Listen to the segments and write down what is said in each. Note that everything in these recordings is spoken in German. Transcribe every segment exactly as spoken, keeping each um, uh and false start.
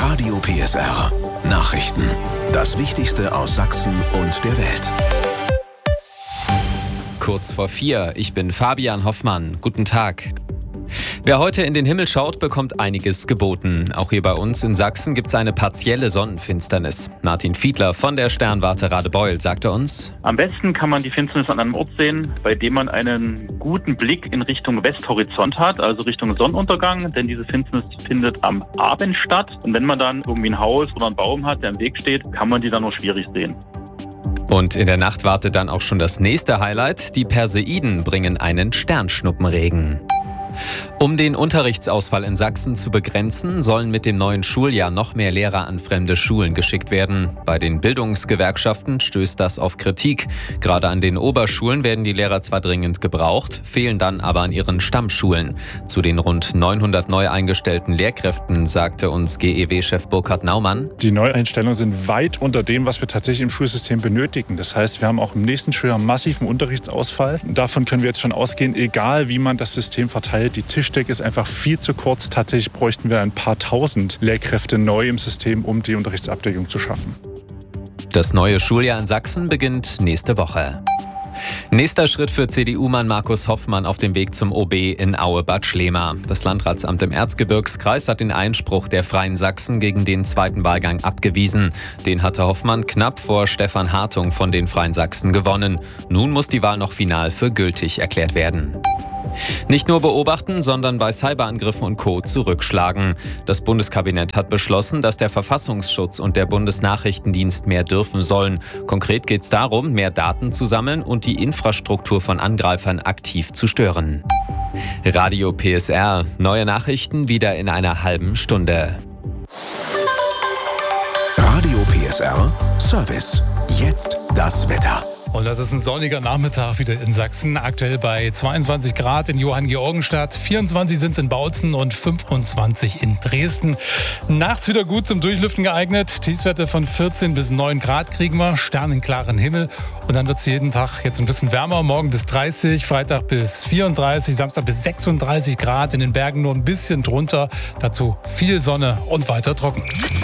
Radio P S R. Nachrichten. Das Wichtigste aus Sachsen und der Welt. Kurz vor vier. Ich bin Fabian Hoffmann. Guten Tag. Wer heute in den Himmel schaut, bekommt einiges geboten. Auch hier bei uns in Sachsen gibt es eine partielle Sonnenfinsternis. Martin Fiedler von der Sternwarte Radebeul sagte uns: Am besten kann man die Finsternis an einem Ort sehen, bei dem man einen guten Blick in Richtung Westhorizont hat, also Richtung Sonnenuntergang, denn diese Finsternis findet am Abend statt. Und wenn man dann irgendwie ein Haus oder einen Baum hat, der im Weg steht, kann man die dann nur schwierig sehen. Und in der Nacht wartet dann auch schon das nächste Highlight. Die Perseiden bringen einen Sternschnuppenregen. Um den Unterrichtsausfall in Sachsen zu begrenzen, sollen mit dem neuen Schuljahr noch mehr Lehrer an fremde Schulen geschickt werden. Bei den Bildungsgewerkschaften stößt das auf Kritik. Gerade an den Oberschulen werden die Lehrer zwar dringend gebraucht, fehlen dann aber an ihren Stammschulen. Zu den rund neunhundert neu eingestellten Lehrkräften sagte uns G E W-Chef Burkhard Naumann: Die Neueinstellungen sind weit unter dem, was wir tatsächlich im Schulsystem benötigen. Das heißt, wir haben auch im nächsten Schuljahr einen massiven Unterrichtsausfall. Davon können wir jetzt schon ausgehen, egal wie man das System verteilt. Die Tischdecke ist einfach viel zu kurz. Tatsächlich bräuchten wir ein paar tausend Lehrkräfte neu im System, um die Unterrichtsabdeckung zu schaffen. Das neue Schuljahr in Sachsen beginnt nächste Woche. Nächster Schritt für C D U-Mann Markus Hoffmann auf dem Weg zum O B in Aue-Bad Schlema. Das Landratsamt im Erzgebirgskreis hat den Einspruch der Freien Sachsen gegen den zweiten Wahlgang abgewiesen. Den hatte Hoffmann knapp vor Stefan Hartung von den Freien Sachsen gewonnen. Nun muss die Wahl noch final für gültig erklärt werden. Nicht nur beobachten, sondern bei Cyberangriffen und Co. zurückschlagen. Das Bundeskabinett hat beschlossen, dass der Verfassungsschutz und der Bundesnachrichtendienst mehr dürfen sollen. Konkret geht es darum, mehr Daten zu sammeln und die Infrastruktur von Angreifern aktiv zu stören. Radio P S R. Neue Nachrichten wieder in einer halben Stunde. Radio P S R Service. Jetzt das Wetter. Und das ist ein sonniger Nachmittag wieder in Sachsen. Aktuell bei zweiundzwanzig Grad in Johanngeorgenstadt, vierundzwanzig sind es in Bautzen und fünfundzwanzig in Dresden. Nachts wieder gut zum Durchlüften geeignet. Tiefstwerte von vierzehn bis neun Grad kriegen wir, sternenklaren Himmel. Und dann wird es jeden Tag jetzt ein bisschen wärmer. Morgen bis dreißig, Freitag bis vierunddreißig, Samstag bis sechsunddreißig Grad. In den Bergen nur ein bisschen drunter. Dazu viel Sonne und weiter trocken.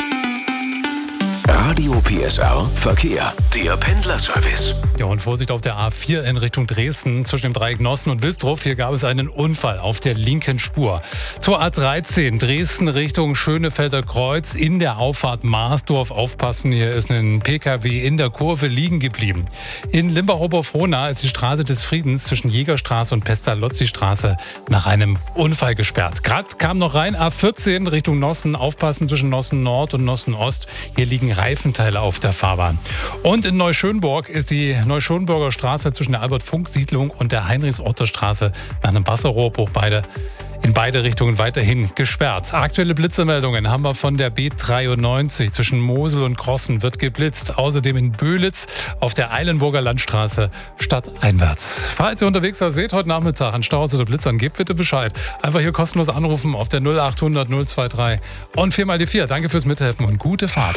Radio P S R Verkehr, der Pendlerservice. Ja, und Vorsicht auf der A vier in Richtung Dresden zwischen dem Dreieck Nossen und Wilsdruff. Hier gab es einen Unfall auf der linken Spur. Zur A dreizehn Dresden Richtung Schönefelder Kreuz in der Auffahrt Marsdorf. Aufpassen, hier ist ein P K W in der Kurve liegen geblieben. In Limbach-Oberfrohna ist die Straße des Friedens zwischen Jägerstraße und Pestalozzi-Straße nach einem Unfall gesperrt. Gerade kam noch rein A vierzehn Richtung Nossen. Aufpassen zwischen Nossen Nord und Nossen Ost. Hier liegen Reifenteile auf der Fahrbahn. Und in Neuschönburg ist die Neuschönburger Straße zwischen der Albert-Funk-Siedlung und der Heinrichs-Otter-Straße nach einem Wasserrohrbruch beide in beide Richtungen weiterhin gesperrt. Aktuelle Blitzermeldungen haben wir von der B dreiundneunzig zwischen Mosel und Krossen wird geblitzt. Außerdem in Böhlitz auf der Eilenburger Landstraße stadteinwärts. Falls ihr unterwegs seid, seht heute Nachmittag an Staus oder Blitzern, gebt bitte Bescheid. Einfach hier kostenlos anrufen auf der null achthundert null drei und vier mal die vier. Danke fürs Mithelfen und gute Fahrt.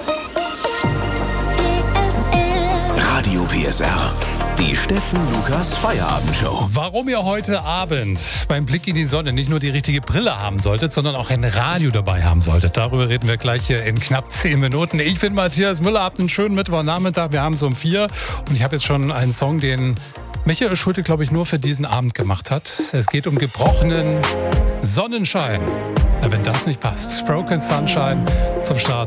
Radio P S R. Die Steffen Lukas Feierabendshow. Warum ihr heute Abend beim Blick in die Sonne nicht nur die richtige Brille haben solltet, sondern auch ein Radio dabei haben solltet. Darüber reden wir gleich hier in knapp zehn Minuten. Ich bin Matthias Müller, habt einen schönen Mittwochnachmittag. Wir haben es um vier und ich habe jetzt schon einen Song, den Michael Schulte, glaube ich, nur für diesen Abend gemacht hat. Es geht um gebrochenen Sonnenschein. Na, wenn das nicht passt. Broken Sunshine zum Start.